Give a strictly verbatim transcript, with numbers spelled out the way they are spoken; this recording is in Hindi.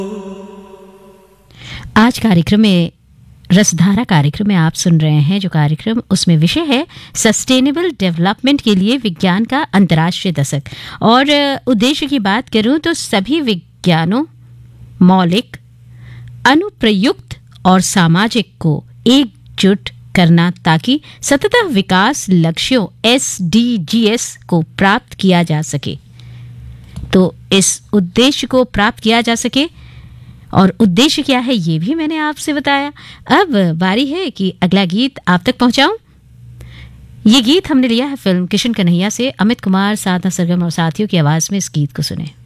आज कार्यक्रम में रसधारा कार्यक्रम में आप सुन रहे हैं जो कार्यक्रम, उसमें विषय है सस्टेनेबल डेवलपमेंट के लिए विज्ञान का अंतर्राष्ट्रीय दशक। और उद्देश्य की बात करूं तो सभी विज्ञानों, मौलिक, अनुप्रयुक्त और सामाजिक को एकजुट करना ताकि सतत विकास लक्ष्यों एस डी जी एस को प्राप्त किया जा सके। तो इस उद्देश्य को प्राप्त किया जा सके और उद्देश्य क्या है ये भी मैंने आपसे बताया। अब बारी है कि अगला गीत आप तक पहुंचाऊं। ये गीत हमने लिया है फिल्म किशन कन्हैया से। अमित कुमार, साधना सरगम और साथियों की आवाज में इस गीत को सुने।